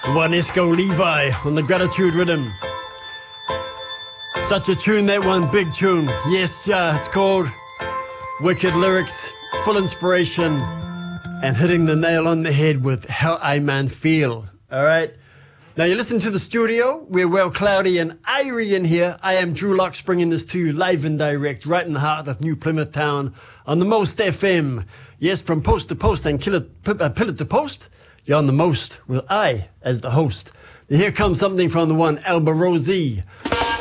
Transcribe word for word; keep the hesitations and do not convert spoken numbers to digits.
One Esco Levi on the Gratitude Rhythm. Such a tune, that one, big tune. Yes, ja, it's called Wicked Lyrics, full inspiration, and hitting the nail on the head with How I Man Feel. All right. Now you listen to the studio. We're well cloudy and airy in here. I am Drew Locks, bringing this to you live and direct, right in the heart of New Plymouth Town on the Most F M. Yes, from post to post and pillar to post. You're on the most with I as the host. Here comes something from the one Alba Rosie